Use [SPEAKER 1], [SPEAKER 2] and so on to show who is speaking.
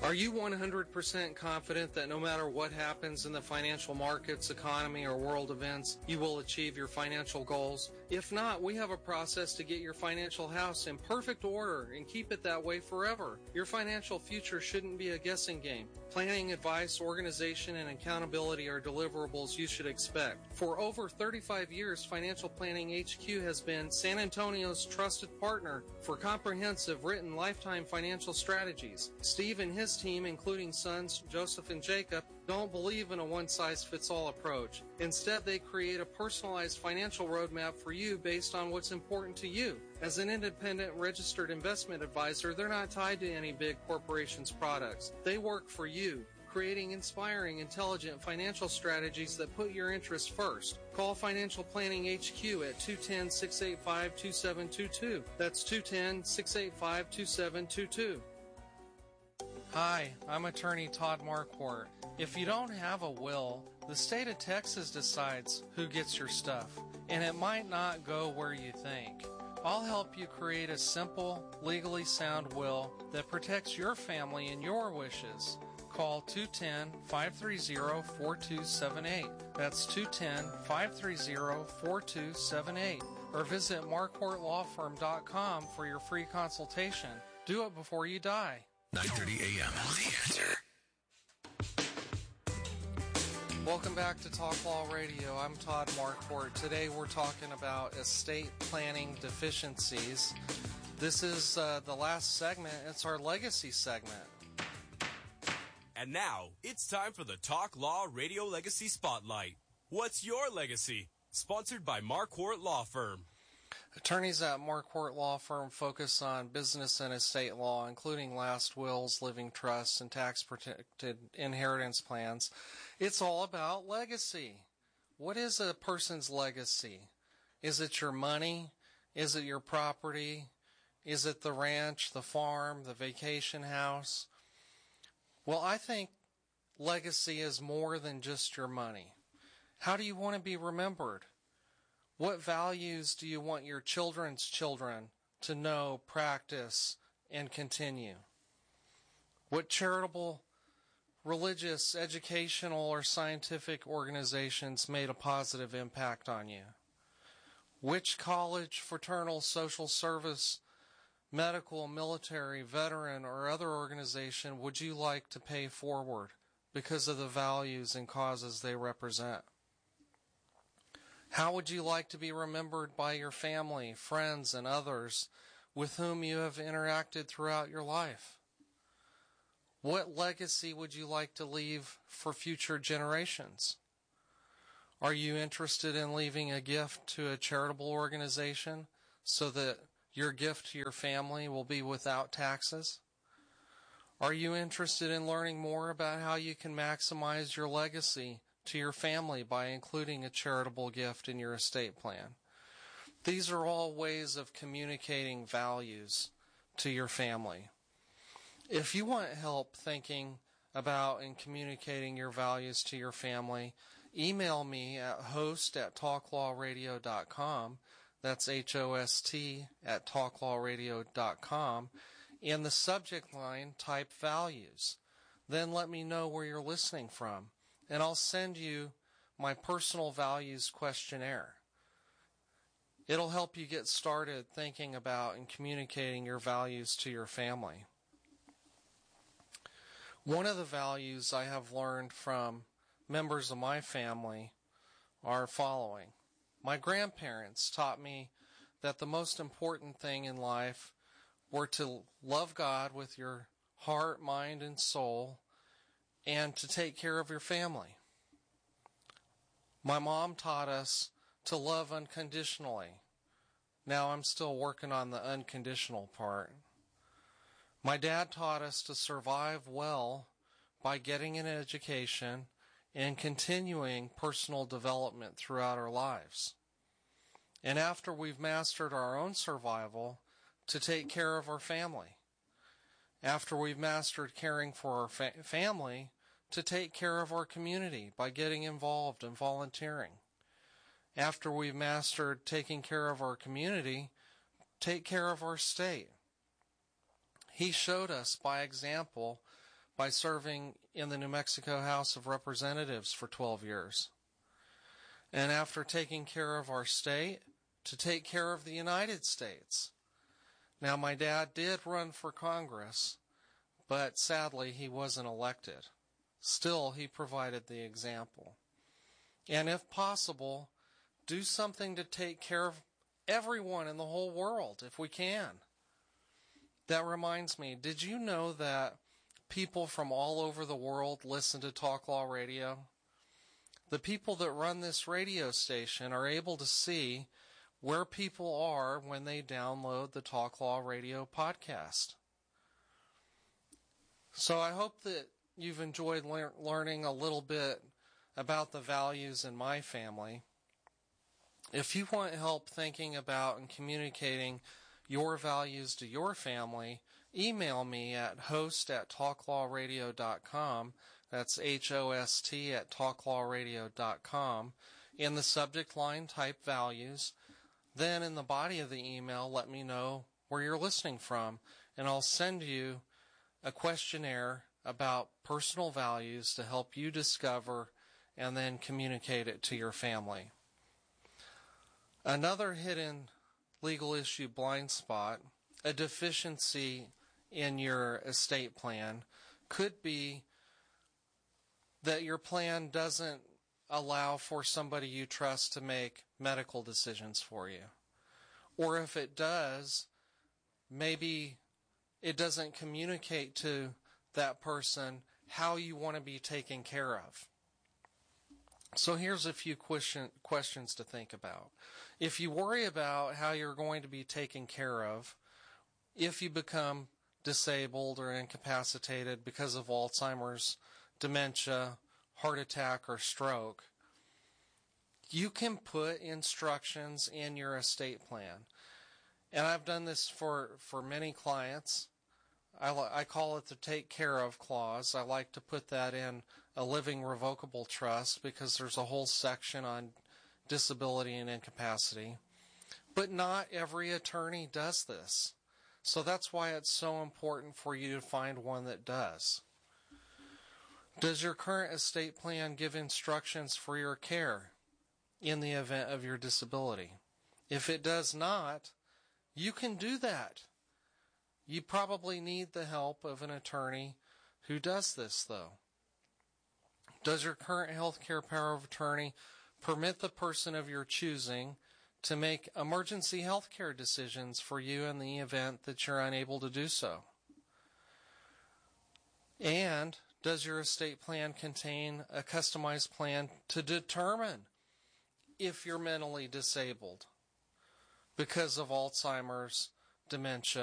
[SPEAKER 1] Are you 100% confident that no matter what happens in the financial markets, economy, or world events, you will achieve your financial goals? If not, we have a process to get your financial house in perfect order and keep it that way forever. Your financial future shouldn't be a guessing game. Planning, advice, organization, and accountability are deliverables you should expect. For over 35 years, Financial Planning HQ has been San Antonio's trusted partner for comprehensive written lifetime financial strategies. Steve and his team, including sons Joseph and Jacob, don't believe in a one-size-fits-all approach. Instead, they create a personalized financial roadmap for you based on what's important to you. As an independent registered investment advisor, they're not tied to any big corporation's products. They work for you, creating inspiring, intelligent financial strategies that put your interests first. Call Financial Planning HQ at 210-685-2722. That's 210-685-2722. Hi, I'm attorney Todd Marquardt. If you don't have a will, the state of Texas decides who gets your stuff, and it might not go where you think. I'll help you create a simple, legally sound will that protects your family and your wishes. Call 210-530-4278. That's 210-530-4278. Or visit marquardtlawfirm.com for your free consultation. Do it before you die.
[SPEAKER 2] 9:30 a.m. The Answer.
[SPEAKER 1] Welcome back to Talk Law Radio. I'm Todd Marquardt. Today we're talking about estate planning deficiencies. This is the last segment. It's our legacy segment.
[SPEAKER 3] And now, it's time for the Talk Law Radio Legacy Spotlight. What's your legacy? Sponsored by Marquardt Law Firm.
[SPEAKER 1] Attorneys at Marquardt Law Firm focus on business and estate law, including last wills, living trusts, and tax-protected inheritance plans. It's all about legacy. What is a person's legacy? Is it your money? Is it your property? Is it the ranch, the farm, the vacation house? Well, I think legacy is more than just your money. How do you want to be remembered? What values do you want your children's children to know, practice, and continue? What charitable, religious, educational, or scientific organizations made a positive impact on you? Which college, fraternal, social service, medical, military, veteran, or other organization would you like to pay forward because of the values and causes they represent? How would you like to be remembered by your family, friends, and others with whom you have interacted throughout your life? What legacy would you like to leave for future generations? Are you interested in leaving a gift to a charitable organization so that your gift to your family will be without taxes? Are you interested in learning more about how you can maximize your legacy to your family by including a charitable gift in your estate plan? These are all ways of communicating values to your family. If you want help thinking about and communicating your values to your family, email me at host@talklawradio.com. That's HOST@talklawradio.com. In the subject line, type values. Then let me know where you're listening from, and I'll send you my personal values questionnaire. It'll help you get started thinking about and communicating your values to your family. One of the values I have learned from members of my family are following. My grandparents taught me that the most important thing in life were to love God with your heart, mind, and soul, and to take care of your family. My mom taught us to love unconditionally. Now I'm still working on the unconditional part. My dad taught us to survive well by getting an education and continuing personal development throughout our lives. And after we've mastered our own survival, to take care of our family. After we've mastered caring for our family, to take care of our community by getting involved and volunteering. After we've mastered taking care of our community, take care of our state. He showed us by example by serving in the New Mexico House of Representatives for 12 years. And after taking care of our state, to take care of the United States. Now, my dad did run for Congress, but sadly he wasn't elected. Still, he provided the example. And if possible, do something to take care of everyone in the whole world, if we can. That reminds me, did you know that people from all over the world listen to Talk Law Radio? The people that run this radio station are able to see where people are when they download the Talk Law Radio podcast. So I hope that you've enjoyed learning a little bit about the values in my family. If you want help thinking about and communicating your values to your family, email me at host@talklawradio.com. That's HOST@talklawradio.com. In the subject line, type values. Then in the body of the email, let me know where you're listening from, and I'll send you a questionnaire about personal values to help you discover and then communicate it to your family. Another hidden legal issue blind spot, a deficiency in your estate plan, could be that your plan doesn't allow for somebody you trust to make medical decisions for you. Or if it does, maybe it doesn't communicate to that person how you want to be taken care of. So here's a few questions to think about. If you worry about how you're going to be taken care of if you become disabled or incapacitated because of Alzheimer's, dementia, heart attack, or stroke, you can put instructions in your estate plan. And I've done this for many clients. I call it the take care of clause. I like to put that in a living revocable trust because there's a whole section on disability and incapacity. But not every attorney does this. So that's why it's so important for you to find one that does. Does your current estate plan give instructions for your care in the event of your disability? If it does not, you can do that. You probably need the help of an attorney who does this, though. Does your current health care power of attorney permit the person of your choosing to make emergency health care decisions for you in the event that you're unable to do so? And does your estate plan contain a customized plan to determine if you're mentally disabled because of Alzheimer's, dementia,